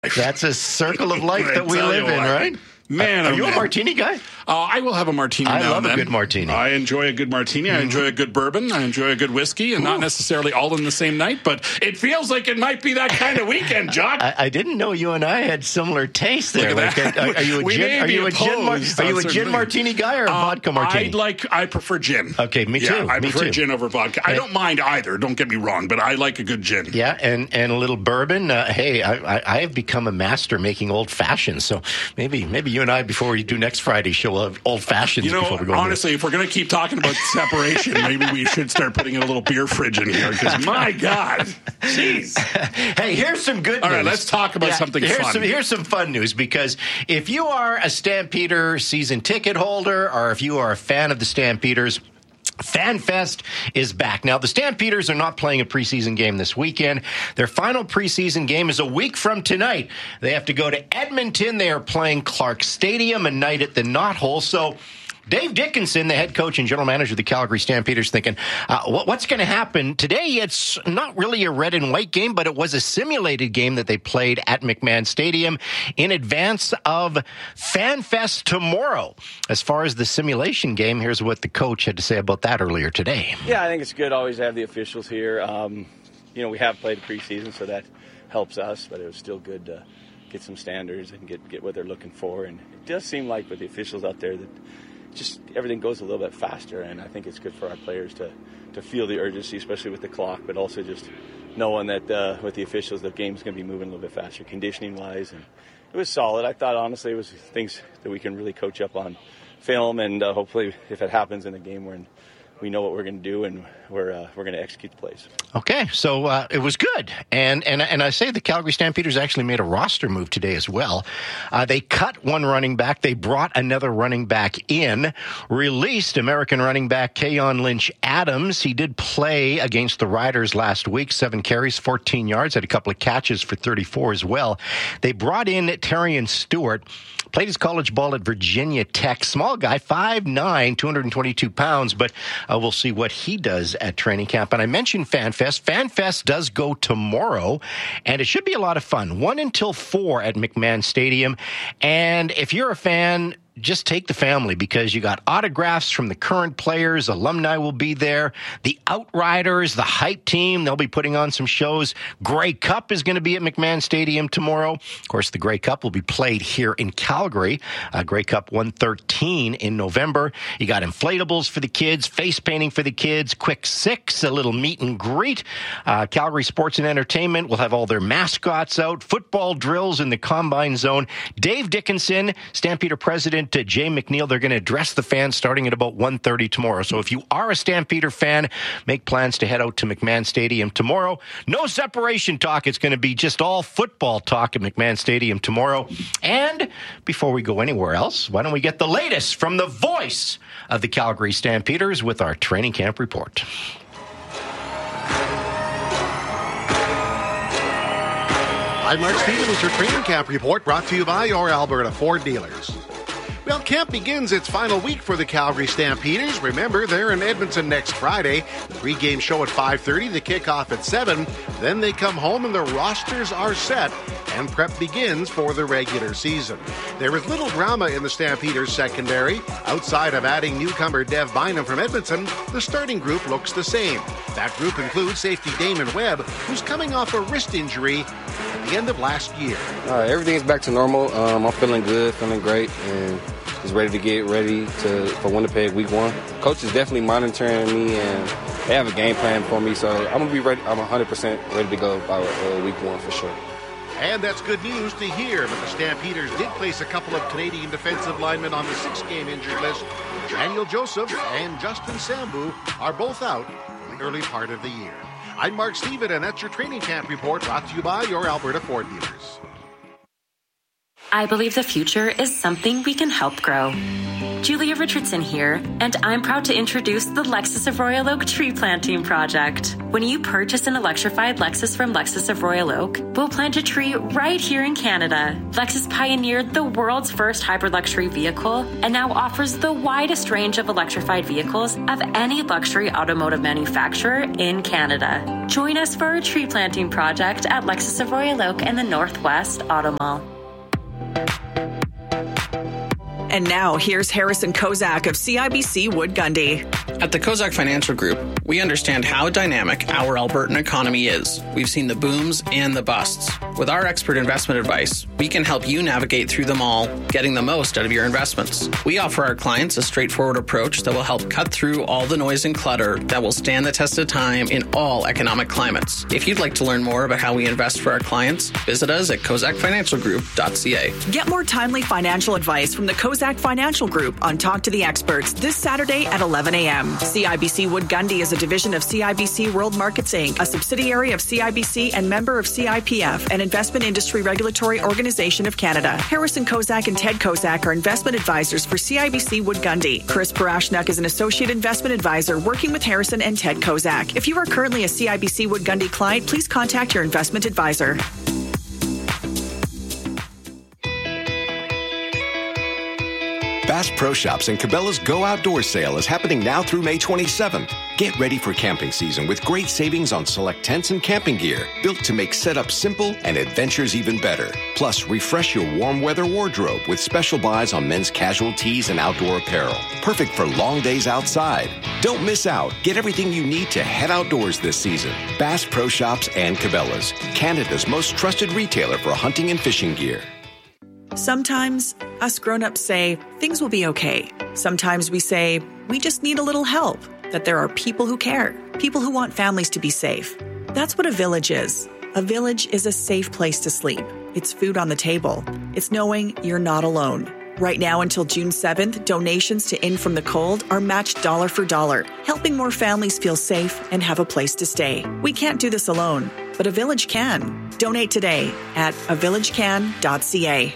That's a circle of life that we live in, right? Man, are you a martini guy? I will have a martini now and then. I love a good martini. I enjoy a good martini. I enjoy a good bourbon. I enjoy a good whiskey, and not necessarily all in the same night, but it feels like it might be that kind of weekend, Jock. I didn't know you and I had similar tastes there. Are you a gin martini guy or a vodka martini? I prefer gin. Okay, me too. I prefer gin over vodka. I don't mind either, don't get me wrong, but I like a good gin. Yeah, and a little bourbon. Hey, I have become a master making old fashions, so maybe you and I, before we do next Friday's show, will have old fashions. Before we go honestly, if we're going to keep talking about separation, maybe we should start putting in a little beer fridge in here, because my God, jeez. Hey, here's some good news. All right, let's talk about something fun. Here's some fun news, because if you are a Stampeder season ticket holder, or if you are a fan of the Stampeders, FanFest is back. Now, the Stampeders are not playing a preseason game this weekend. Their final preseason game is a week from tonight. They have to go to Edmonton. They are playing Clark Stadium, a night at the Knothole. So Dave Dickinson, the head coach and general manager of the Calgary Stampeders, thinking, what's going to happen today? It's not really a red and white game, but it was a simulated game that they played at McMahon Stadium in advance of FanFest tomorrow. As far as the simulation game, here's what the coach had to say about that earlier today. Yeah, I think it's good always to have the officials here. We have played preseason, so that helps us, but it was still good to get some standards and get what they're looking for. And it does seem like with the officials out there that just everything goes a little bit faster, and I think it's good for our players to feel the urgency, especially with the clock, but also just knowing that with the officials, the game's going to be moving a little bit faster, conditioning-wise. And it was solid. I thought, honestly, it was things that we can really coach up on film, and hopefully if it happens in the game, we know what we're going to do, and we're going to execute the plays. Okay, so it was good. And I say the Calgary Stampeders actually made a roster move today as well. They cut one running back. They brought another running back in, released American running back Keon Lynch-Adams. He did play against the Riders last week, 7 carries, 14 yards, had a couple of catches for 34 as well. They brought in Terrion Stewart, played his college ball at Virginia Tech. Small guy, 5'9", 222 pounds, but we'll see what he does at training camp. And I mentioned FanFest. FanFest does go tomorrow, and it should be a lot of fun. 1 until 4 at McMahon Stadium. And if you're a fan, just take the family, because you got autographs from the current players. Alumni will be there. The Outriders, the hype team, they'll be putting on some shows. Grey Cup is going to be at McMahon Stadium tomorrow. Of course, the Grey Cup will be played here in Calgary. Grey Cup 113 in November. You got inflatables for the kids, face painting for the kids, Quick Six, a little meet and greet. Calgary Sports and Entertainment will have all their mascots out. Football drills in the Combine Zone. Dave Dickinson, Stampeder president, to Jay McNeil. They're going to address the fans starting at about 1:30 tomorrow. So if you are a Stampeder fan, make plans to head out to McMahon Stadium tomorrow. No separation talk. It's going to be just all football talk at McMahon Stadium tomorrow. And before we go anywhere else, why don't we get the latest from the voice of the Calgary Stampeders with our training camp report. I'm Mark Stephen with your training camp report, brought to you by your Alberta Ford dealers. Well, camp begins its final week for the Calgary Stampeders. Remember, they're in Edmonton next Friday. The pregame show at 5:30, the kickoff at 7. Then they come home and the rosters are set, and prep begins for the regular season. There is little drama in the Stampeders secondary. Outside of adding newcomer Dev Bynum from Edmonton, the starting group looks the same. That group includes safety Damon Webb, who's coming off a wrist injury at the end of last year. Everything is back to normal. I'm feeling good, feeling great, and is ready to get ready for Winnipeg week 1. Coach is definitely monitoring me, and they have a game plan for me, so I'm going to be ready. I'm 100% ready to go by week 1 for sure. And that's good news to hear, but the Stampeders did place a couple of Canadian defensive linemen on the 6-game injured list. Daniel Joseph and Justin Sambu are both out in the early part of the year. I'm Mark Stephen, and that's your training camp report, brought to you by your Alberta Ford dealers. I believe the future is something we can help grow. Julia Richardson here, and I'm proud to introduce the Lexus of Royal Oak Tree Planting Project. When you purchase an electrified Lexus from Lexus of Royal Oak, we'll plant a tree right here in Canada. Lexus pioneered the world's first hybrid luxury vehicle and now offers the widest range of electrified vehicles of any luxury automotive manufacturer in Canada. Join us for our tree planting project at Lexus of Royal Oak and the Northwest Auto Mall. And now, here's Harrison Kozak of CIBC Wood Gundy. At the Kozak Financial Group, we understand how dynamic our Albertan economy is. We've seen the booms and the busts. With our expert investment advice, we can help you navigate through them all, getting the most out of your investments. We offer our clients a straightforward approach that will help cut through all the noise and clutter that will stand the test of time in all economic climates. If you'd like to learn more about how we invest for our clients, visit us at kozakfinancialgroup.ca. Get more timely financial advice from the Kozak Financial Group on Talk to the Experts this Saturday at 11 a.m. CIBC Wood Gundy is a division of CIBC World Markets Inc., a subsidiary of CIBC and member of CIPF, an investment industry regulatory organization of Canada. Harrison Kozak and Ted Kozak are investment advisors for CIBC Wood Gundy. Chris Parashnuk is an associate investment advisor working with Harrison and Ted Kozak. If you are currently a CIBC Wood Gundy client, please contact your investment advisor. Bass Pro Shops and Cabela's Go Outdoors sale is happening now through May 27th. Get ready for camping season with great savings on select tents and camping gear, built to make setup simple and adventures even better. Plus, refresh your warm weather wardrobe with special buys on men's casual tees and outdoor apparel. Perfect for long days outside. Don't miss out. Get everything you need to head outdoors this season. Bass Pro Shops and Cabela's, Canada's most trusted retailer for hunting and fishing gear. Sometimes us grown-ups say things will be okay. Sometimes we say we just need a little help, that there are people who care, people who want families to be safe. That's what a village is. A village is a safe place to sleep. It's food on the table. It's knowing you're not alone. Right now until June 7th, donations to In From the Cold are matched dollar for dollar, helping more families feel safe and have a place to stay. We can't do this alone, but a village can. Donate today at avillagecan.ca.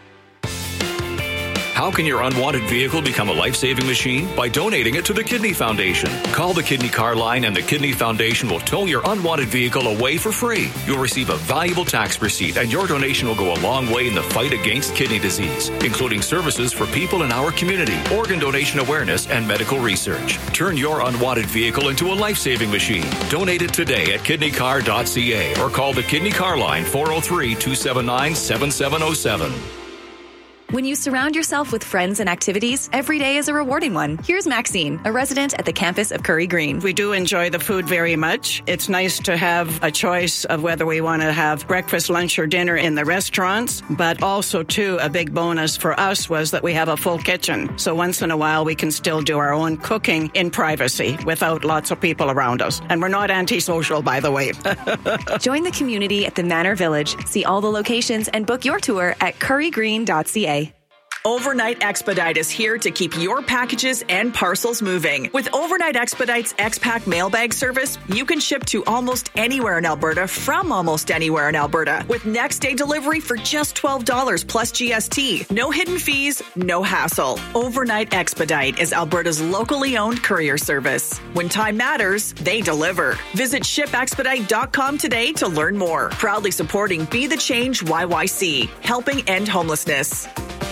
How can your unwanted vehicle become a life-saving machine? By donating it to the Kidney Foundation. Call the Kidney Car Line and the Kidney Foundation will tow your unwanted vehicle away for free. You'll receive a valuable tax receipt and your donation will go a long way in the fight against kidney disease, including services for people in our community, organ donation awareness, and medical research. Turn your unwanted vehicle into a life-saving machine. Donate it today at kidneycar.ca or call the Kidney Car Line 403-279-7707. When you surround yourself with friends and activities, every day is a rewarding one. Here's Maxine, a resident at the campus of Curry Green. We do enjoy the food very much. It's nice to have a choice of whether we want to have breakfast, lunch, or dinner in the restaurants. But also, too, a big bonus for us was that we have a full kitchen. So once in a while, we can still do our own cooking in privacy without lots of people around us. And we're not antisocial, by the way. Join the community at the Manor Village. See all the locations and book your tour at currygreen.ca. Overnight Expedite is here to keep your packages and parcels moving. With Overnight Expedite's X-Pack mailbag service, you can ship to almost anywhere in Alberta from almost anywhere in Alberta with next day delivery for just $12 plus GST. No hidden fees, no hassle. Overnight Expedite is Alberta's locally owned courier service. When time matters, they deliver. Visit shipexpedite.com today to learn more. Proudly supporting Be the Change YYC, helping end homelessness.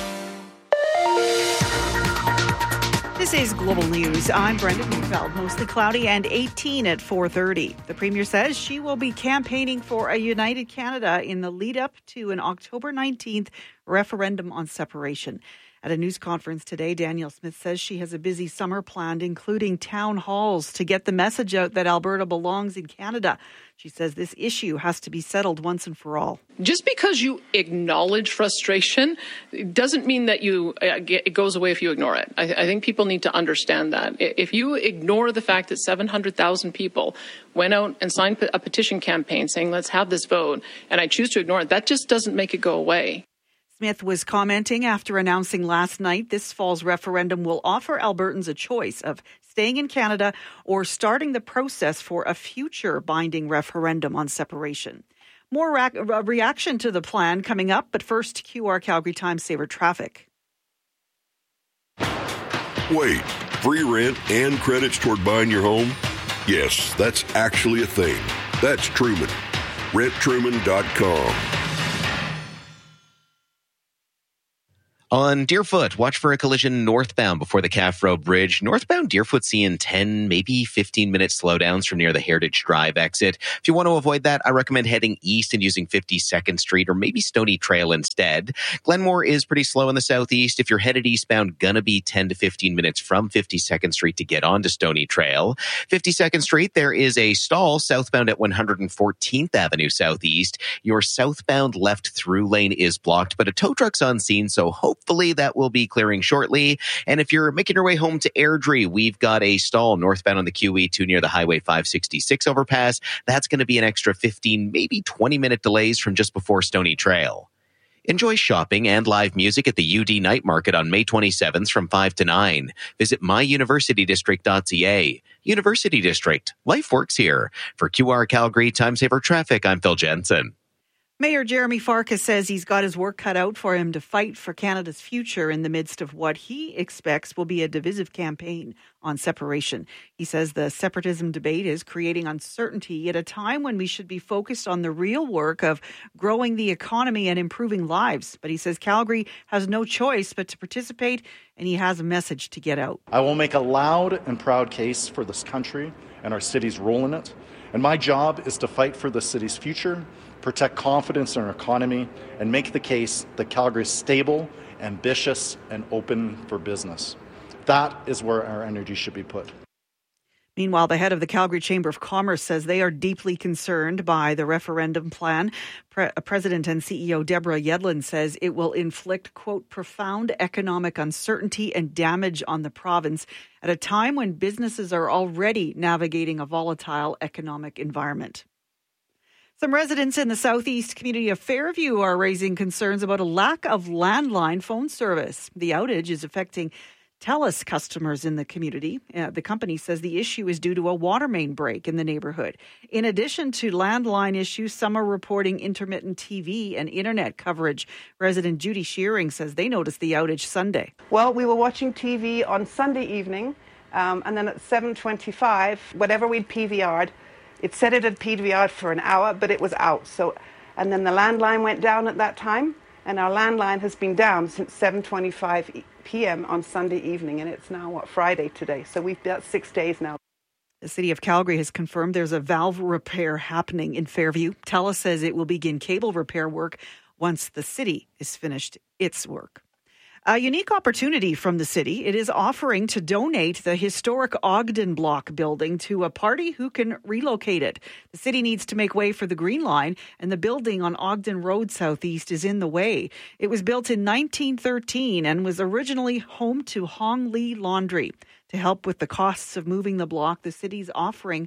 This is Global News. I'm Brenda Neufeld. Mostly cloudy and 18 at 4:30. The Premier says she will be campaigning for a united Canada in the lead up to an October 19th referendum on separation. At a news conference today, Danielle Smith says she has a busy summer planned, including town halls, to get the message out that Alberta belongs in Canada. She says this issue has to be settled once and for all. Just because you acknowledge frustration doesn't mean that it goes away if you ignore it. I think people need to understand that. If you ignore the fact that 700,000 people went out and signed a petition campaign saying, let's have this vote, and I choose to ignore it, that just doesn't make it go away. Smith was commenting after announcing last night this fall's referendum will offer Albertans a choice of staying in Canada or starting the process for a future binding referendum on separation. More reaction to the plan coming up, but first, QR Calgary Time Saver traffic. Wait, free rent and credits toward buying your home? Yes, that's actually a thing. That's Truman. RentTruman.com. On Deerfoot, watch for a collision northbound before the Calf Road Bridge. Northbound Deerfoot seeing 10, maybe 15-minute slowdowns from near the Heritage Drive exit. If you want to avoid that, I recommend heading east and using 52nd Street or maybe Stony Trail instead. Glenmore is pretty slow in the southeast. If you're headed eastbound, gonna be 10 to 15 minutes from 52nd Street to get onto Stony Trail. 52nd Street, there is a stall southbound at 114th Avenue Southeast. Your southbound left through lane is blocked, but a tow truck's on scene, so hopefully that will be clearing shortly. And if you're making your way home to Airdrie, we've got a stall northbound on the QE2 near the Highway 566 overpass. That's going to be an extra 15, maybe 20-minute delays from just before Stony Trail. Enjoy shopping and live music at the UD Night Market on May 27th from 5 to 9. Visit myuniversitydistrict.ca. University District. Life works here. For QR Calgary Time Saver Traffic, I'm Phil Jensen. Mayor Jeremy Farkas says he's got his work cut out for him to fight for Canada's future in the midst of what he expects will be a divisive campaign on separation. He says the separatism debate is creating uncertainty at a time when we should be focused on the real work of growing the economy and improving lives. But he says Calgary has no choice but to participate, and he has a message to get out. I will make a loud and proud case for this country and our city's role in it. And my job is to fight for the city's future, protect confidence in our economy, and make the case that Calgary is stable, ambitious, and open for business. That is where our energy should be put. Meanwhile, the head of the Calgary Chamber of Commerce says they are deeply concerned by the referendum plan. President and CEO Deborah Yedlin says it will inflict, quote, profound economic uncertainty and damage on the province at a time when businesses are already navigating a volatile economic environment. Some residents in the southeast community of Fairview are raising concerns about a lack of landline phone service. The outage is affecting TELUS customers in the community. The company says the issue is due to a water main break in the neighborhood. In addition to landline issues, some are reporting intermittent TV and internet coverage. Resident Judy Shearing says they noticed the outage Sunday. Well, we were watching TV on Sunday evening, and then at 7:25, whatever we'd PVR'd, it said it had PVR'd for an hour, but it was out. And then the landline went down at that time, and our landline has been down since 7:25 p.m. on Sunday evening, and it's now, Friday today. So we've got 6 days now. The City of Calgary has confirmed there's a valve repair happening in Fairview. TELUS says it will begin cable repair work once the city is finished its work. A unique opportunity from the city. It is offering to donate the historic Ogden Block building to a party who can relocate it. The city needs to make way for the Green Line, and the building on Ogden Road Southeast is in the way. It was built in 1913 and was originally home to Hong Lee Laundry. To help with the costs of moving the block, the city's offering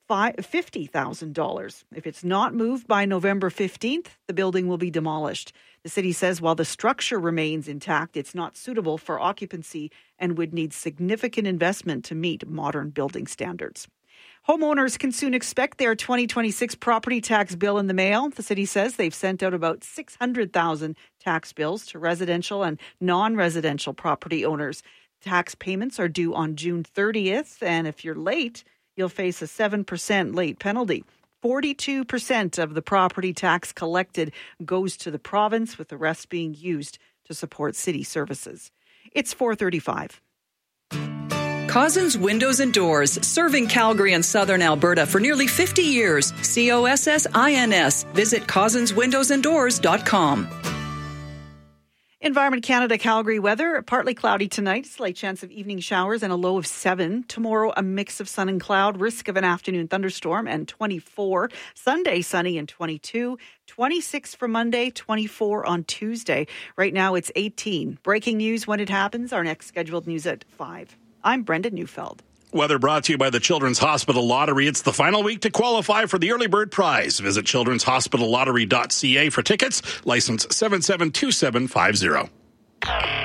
$50,000. If it's not moved by November 15th, the building will be demolished. The city says while the structure remains intact, it's not suitable for occupancy and would need significant investment to meet modern building standards. Homeowners can soon expect their 2026 property tax bill in the mail. The city says they've sent out about 600,000 tax bills to residential and non-residential property owners. Tax payments are due on June 30th, and if you're late, you'll face a 7% late penalty. 42% of the property tax collected goes to the province, with the rest being used to support city services. It's 4:35. Cozzens Windows and Doors, serving Calgary and southern Alberta for nearly 50 years. COSSINS. Visit CozzensWindowsandDoors.com. Environment Canada Calgary weather, partly cloudy tonight, slight chance of evening showers and a low of 7. Tomorrow, a mix of sun and cloud, risk of an afternoon thunderstorm, and 24. Sunday, sunny and 22. 26 for Monday, 24 on Tuesday. Right now, it's 18. Breaking news when it happens. Our next scheduled news at 5. I'm Brenda Neufeld. Weather brought to you by the Children's Hospital Lottery. It's the final week to qualify for the Early Bird Prize. Visit childrenshospitallottery.ca for tickets. License 772750.